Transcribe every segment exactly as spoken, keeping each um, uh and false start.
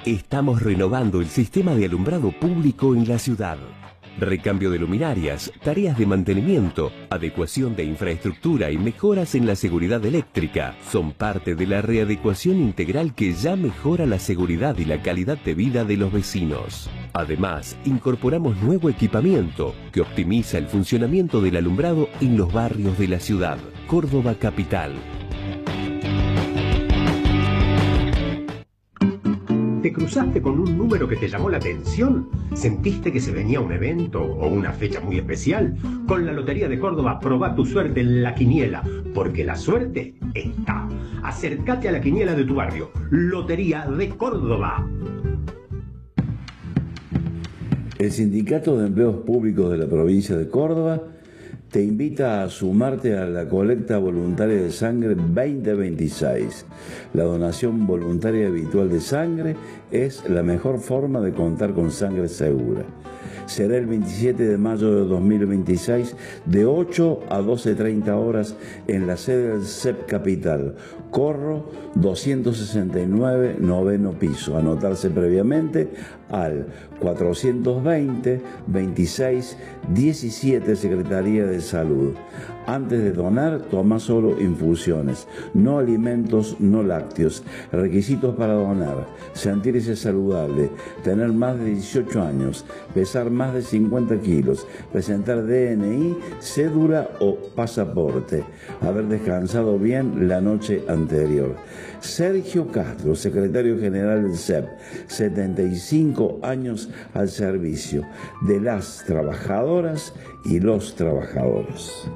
Estamos renovando el sistema de alumbrado público en la ciudad. Recambio de luminarias, tareas de mantenimiento, adecuación de infraestructura y mejoras en la seguridad eléctrica son parte de la readecuación integral que ya mejora la seguridad y la calidad de vida de los vecinos. Además, incorporamos nuevo equipamiento que optimiza el funcionamiento del alumbrado en los barrios de la ciudad. Córdoba Capital. ¿Te cruzaste con un número que te llamó la atención? ¿Sentiste que se venía un evento o una fecha muy especial? Con la Lotería de Córdoba, probá tu suerte en la quiniela, porque la suerte está. Acércate a la quiniela de tu barrio. Lotería de Córdoba. El Sindicato de Empleos Públicos de la provincia de Córdoba te invita a sumarte a la colecta voluntaria de sangre veinte veintiséis. La donación voluntaria habitual de sangre es la mejor forma de contar con sangre segura. Será el veintisiete de mayo de dos mil veintiséis de ocho a doce treinta horas en la sede del C E P Capital, Corro doscientos sesenta y nueve, noveno piso. Anotarse previamente al cuatrocientos veinte, veintiséis, diecisiete Secretaría de Salud. Antes de donar, toma solo infusiones, no alimentos, no lácteos. Requisitos para donar: sentirse saludable, tener más de dieciocho años, pesar más de cincuenta kilos, presentar D N I, cédula o pasaporte, haber descansado bien la noche anterior. Sergio Castro, secretario general del C E P, setenta y cinco años al servicio de las trabajadoras y los trabajadores.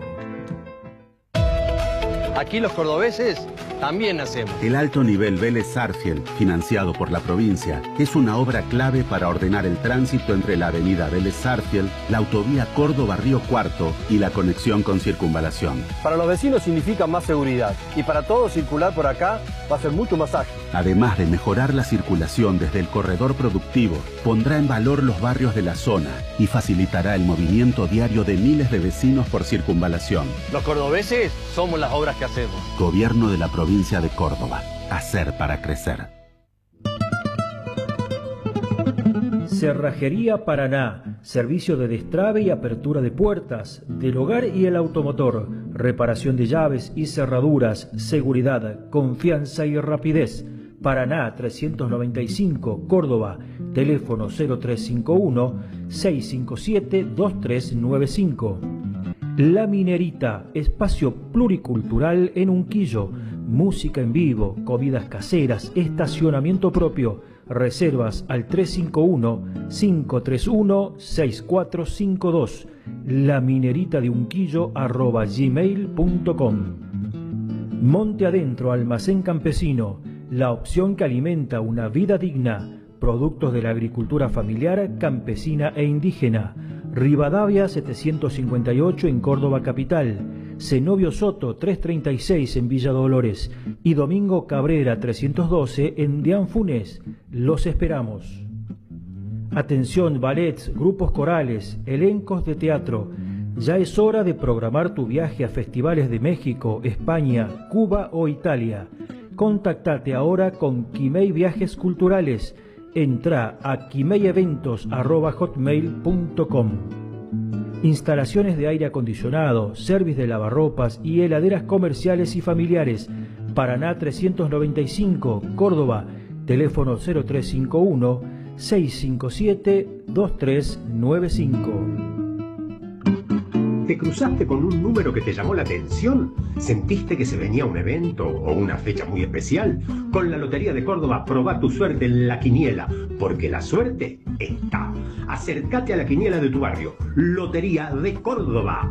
Aquí los cordobeses también hacemos. El alto nivel Vélez Sarsfield, financiado por la provincia, es una obra clave para ordenar el tránsito entre la avenida Vélez Sarsfield, la autovía Córdoba-Río Cuarto y la conexión con Circunvalación. Para los vecinos significa más seguridad y para todos circular por acá va a ser mucho más ágil. Además de mejorar la circulación desde el corredor productivo, pondrá en valor los barrios de la zona y facilitará el movimiento diario de miles de vecinos por Circunvalación. Los cordobeses somos las obras que hacemos. Gobierno de la provincia de Córdoba. Hacer para crecer. Cerrajería Paraná, servicio de destrabe y apertura de puertas, del hogar y el automotor, reparación de llaves y cerraduras, seguridad, confianza y rapidez. Paraná trescientos noventa y cinco, Córdoba, teléfono cero tres cinco uno, seis cinco siete, dos tres nueve cinco. La Minerita, espacio pluricultural en Unquillo, música en vivo, comidas caseras, estacionamiento propio. Reservas al tres cinco uno, cinco tres uno, seis cuatro cinco dos. La Minerita de Unquillo arroba gmail punto com. Monte Adentro, almacén campesino, la opción que alimenta una vida digna. Productos de la agricultura familiar, campesina e indígena. Rivadavia setecientos cincuenta y ocho en Córdoba Capital. Zenobio Soto trescientos treinta y seis en Villa Dolores y Domingo Cabrera trescientos doce en Dian Funes. Los esperamos. Atención, ballets, grupos corales, elencos de teatro. Ya es hora de programar tu viaje a festivales de México, España, Cuba o Italia. Contactate ahora con Quimei Viajes Culturales. Entra a quimei eventos arroba hotmail punto com. Instalaciones de aire acondicionado, service de lavarropas y heladeras comerciales y familiares. Paraná trescientos noventa y cinco, Córdoba, teléfono cero tres cinco uno, seis cinco siete, dos tres nueve cinco. ¿Te cruzaste con un número que te llamó la atención? ¿Sentiste que se venía un evento o una fecha muy especial? Con la Lotería de Córdoba, probá tu suerte en la quiniela, porque la suerte está. Acércate a la quiniela de tu barrio. Lotería de Córdoba.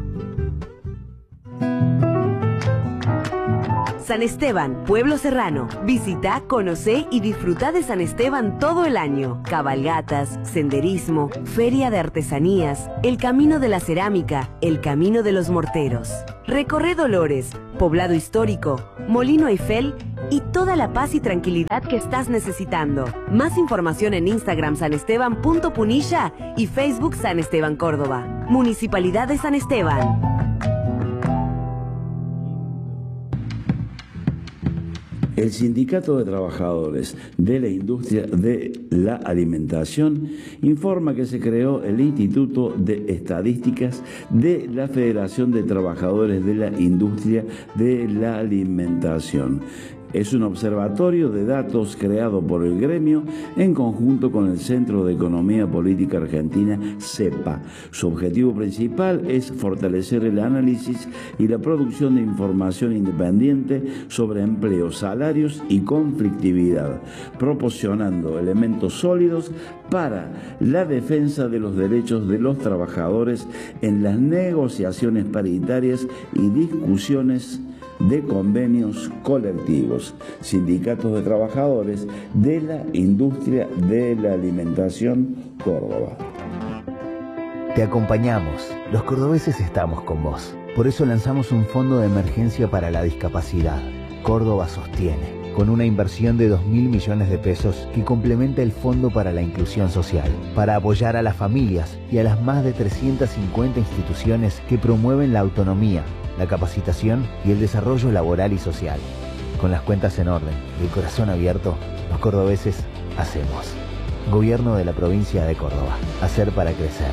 San Esteban, pueblo serrano. Visita, conocé y disfruta de San Esteban todo el año. Cabalgatas, senderismo, feria de artesanías, el camino de la cerámica, el camino de los morteros. Recorre Dolores, poblado histórico, Molino Eiffel y toda la paz y tranquilidad que estás necesitando. Más información en Instagram sanesteban punto punilla y Facebook San Esteban Córdoba. Municipalidad de San Esteban. El Sindicato de Trabajadores de la Industria de la Alimentación informa que se creó el Instituto de Estadísticas de la Federación de Trabajadores de la Industria de la Alimentación. Es un observatorio de datos creado por el gremio en conjunto con el Centro de Economía Política Argentina, CEPA. Su objetivo principal es fortalecer el análisis y la producción de información independiente sobre empleo, salarios y conflictividad, proporcionando elementos sólidos para la defensa de los derechos de los trabajadores en las negociaciones paritarias y discusiones de convenios colectivos. Sindicatos de Trabajadores de la Industria de la Alimentación, Córdoba. Te acompañamos. Los cordobeses estamos con vos. Por eso lanzamos un fondo de emergencia para la discapacidad. Córdoba sostiene, con una inversión de dos mil millones de pesos que complementa el Fondo para la Inclusión Social, para apoyar a las familias y a las más de trescientas cincuenta instituciones que promueven la autonomía, la capacitación y el desarrollo laboral y social. Con las cuentas en orden y el corazón abierto, los cordobeses hacemos. Gobierno de la provincia de Córdoba. Hacer para crecer.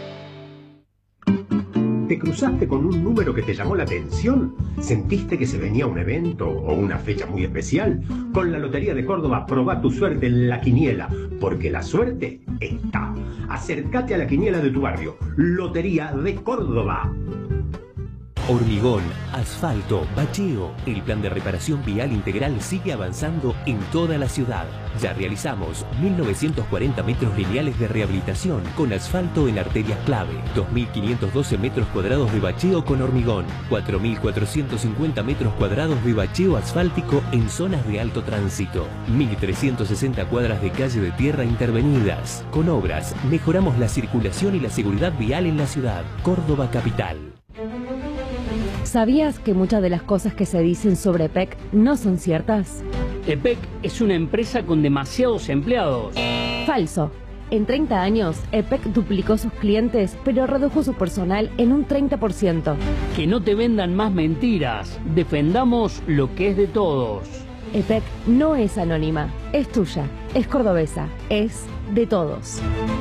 ¿Te cruzaste con un número que te llamó la atención? ¿Sentiste que se venía un evento o una fecha muy especial? Con la Lotería de Córdoba probá tu suerte en la quiniela, porque la suerte está. Acércate a la quiniela de tu barrio. Lotería de Córdoba. Hormigón, asfalto, bacheo. El plan de reparación vial integral sigue avanzando en toda la ciudad. Ya realizamos mil novecientos cuarenta metros lineales de rehabilitación con asfalto en arterias clave, dos mil quinientos doce metros cuadrados de bacheo con hormigón, cuatro mil cuatrocientos cincuenta metros cuadrados de bacheo asfáltico en zonas de alto tránsito, mil trescientas sesenta cuadras de calle de tierra intervenidas. Con obras mejoramos la circulación y la seguridad vial en la ciudad. Córdoba Capital. ¿Sabías que muchas de las cosas que se dicen sobre E P E C no son ciertas? E P E C es una empresa con demasiados empleados. Falso. En treinta años, E P E C duplicó sus clientes, pero redujo su personal en un treinta por ciento. Que no te vendan más mentiras. Defendamos lo que es de todos. E P E C no es anónima, es tuya, es cordobesa, es de todos.